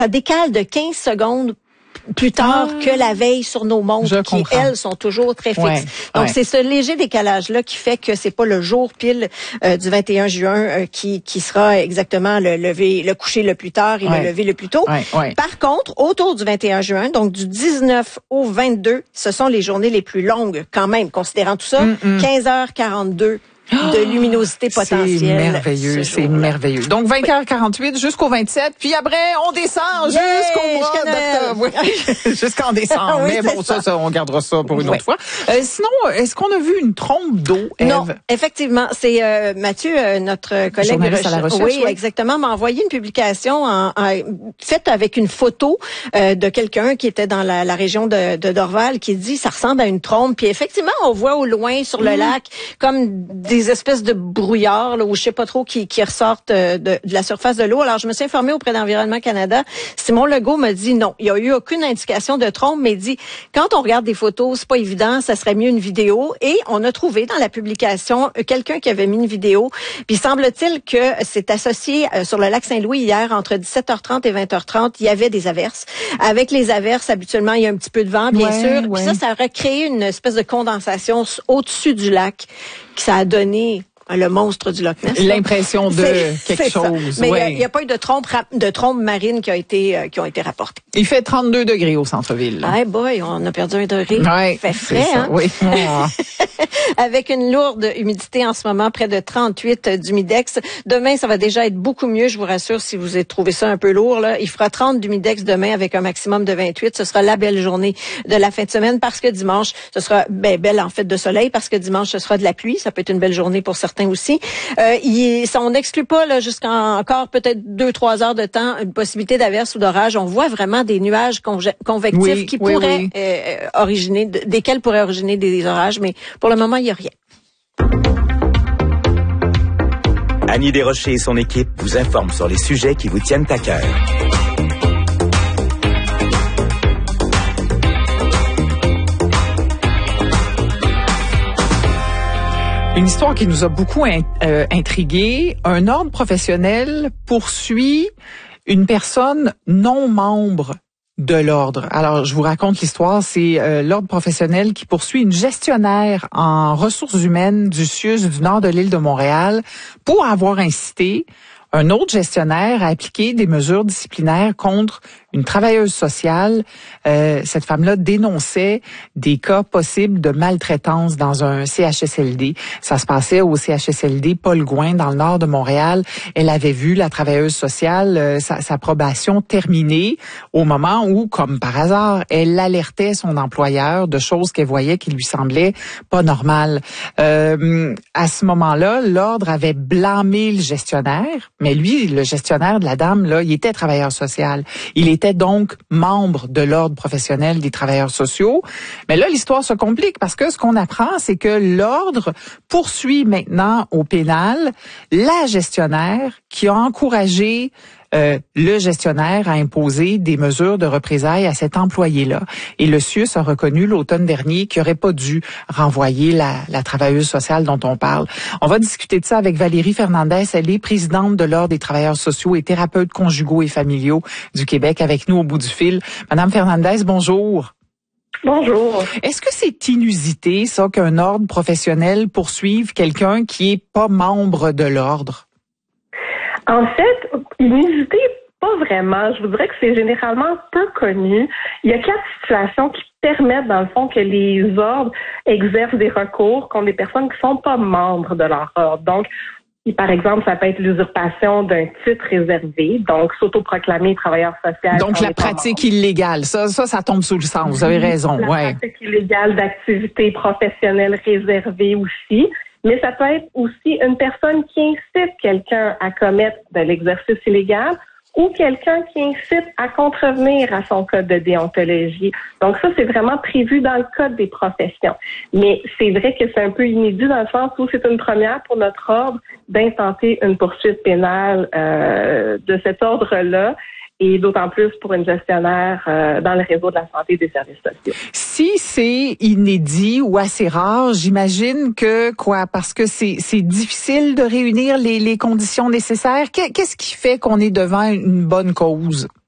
ça décale de 15 secondes plus tard que la veille sur nos montres qui, elles, sont toujours très fixes. Donc, c'est ce léger décalage-là qui fait que c'est pas le jour pile du 21 juin qui sera exactement le coucher le plus tard et le lever le plus tôt. Par contre, autour du 21 juin, donc du 19 au 22, ce sont les journées les plus longues quand même, considérant tout ça. 15h42 de luminosité potentielle. C'est merveilleux. Donc 20h48 jusqu'au 27, puis après on descend jusqu'au mois d'octobre. Jusqu'en décembre. Mais bon, ça on gardera ça pour une autre fois. Sinon, est-ce qu'on a vu une trompe d'eau, Ève? Non, effectivement, c'est Mathieu, notre collègue journaliste à la recherche. Oui, exactement, m'a envoyé une publication faite avec une photo de quelqu'un qui était dans la région de Dorval qui dit ça ressemble à une trompe. Puis effectivement, on voit au loin sur le lac comme des espèces de brouillards là, ou je sais pas trop qui ressortent de la surface de l'eau. Alors je me suis informée auprès d'Environnement Canada. Simon Legault m'a dit non, il y a eu aucune indication de trompe, mais il dit quand on regarde des photos, c'est pas évident, ça serait mieux une vidéo. Et on a trouvé dans la publication quelqu'un qui avait mis une vidéo. Puis semble-t-il que c'est associé sur le lac Saint-Louis hier entre 17h30 et 20h30, il y avait des averses. Avec les averses, habituellement il y a un petit peu de vent, bien sûr. Puis ça aurait créé une espèce de condensation au-dessus du lac. Ça a donné le monstre du Loch Ness. L'impression de quelque chose. Mais il n'y a pas eu de trompes marines qui ont été rapportées. Il fait 32 degrés au centre-ville. Hey boy, on a perdu 1 degré. Ouais, il fait frais, hein? Oui. Avec une lourde humidité en ce moment, près de 38 d'humidex. Demain, ça va déjà être beaucoup mieux, je vous rassure, si vous avez trouvé ça un peu lourd. Là. Il fera 30 d'humidex demain avec un maximum de 28. Ce sera la belle journée de la fin de semaine parce que dimanche, ce sera belle en fait de soleil parce que dimanche, ce sera de la pluie. Ça peut être une belle journée pour certains aussi. On n'exclut pas là, jusqu'à encore peut-être 2-3 heures de temps une possibilité d'averse ou d'orage. On voit vraiment des nuages convectifs qui pourraient originer, desquels pourraient originer des orages, mais pour le moment, il n'y a rien. Annie Desrochers et son équipe vous informent sur les sujets qui vous tiennent à cœur. Une histoire qui nous a beaucoup intrigués. Un ordre professionnel poursuit une personne non membre de l'ordre. Alors, je vous raconte l'histoire. C'est l'ordre professionnel qui poursuit une gestionnaire en ressources humaines du CIUS du nord de l'île de Montréal pour avoir incité un autre gestionnaire à appliquer des mesures disciplinaires contre une travailleuse sociale. Cette femme-là dénonçait des cas possibles de maltraitance dans un CHSLD. Ça se passait au CHSLD Paul Gouin, dans le nord de Montréal. Elle avait vu la travailleuse sociale, sa probation terminée au moment où, comme par hasard, elle alertait son employeur de choses qu'elle voyait qui lui semblaient pas normales. À ce moment-là, l'ordre avait blâmé le gestionnaire, mais lui, le gestionnaire de la dame, là, il était travailleur social. Il était donc membre de l'ordre professionnel des travailleurs sociaux. Mais là, l'histoire se complique parce que ce qu'on apprend, c'est que l'ordre poursuit maintenant au pénal la gestionnaire qui a encouragé le gestionnaire a imposé des mesures de représailles à cet employé-là. Et le CIUS a reconnu l'automne dernier qu'il n'aurait pas dû renvoyer la travailleuse sociale dont on parle. On va discuter de ça avec Valérie Fernandez. Elle est présidente de l'Ordre des travailleurs sociaux et thérapeutes conjugaux et familiaux du Québec avec nous au bout du fil. Madame Fernandez, bonjour. Bonjour. Est-ce que c'est inusité, ça, qu'un ordre professionnel poursuive quelqu'un qui est pas membre de l'ordre? En fait, inusité, pas vraiment. Je vous dirais que c'est généralement peu connu. Il y a 4 situations qui permettent, dans le fond, que les ordres exercent des recours contre des personnes qui sont pas membres de leur ordre. Donc, par exemple, ça peut être l'usurpation d'un titre réservé, donc s'autoproclamer travailleur social. Donc, la pratique illégale, ça tombe sous le sens, vous avez raison. La pratique illégale d'activités professionnelles réservées aussi. Mais ça peut être aussi une personne qui incite quelqu'un à commettre de l'exercice illégal ou quelqu'un qui incite à contrevenir à son code de déontologie. Donc ça, c'est vraiment prévu dans le code des professions. Mais c'est vrai que c'est un peu inédit dans le sens où c'est une première pour notre ordre d'intenter une poursuite pénale de cet ordre-là. Et d'autant plus pour une gestionnaire dans le réseau de la santé et des services sociaux. Si c'est inédit ou assez rare, j'imagine que parce que c'est difficile de réunir les conditions nécessaires. Qu'est-ce qui fait qu'on est devant une bonne cause?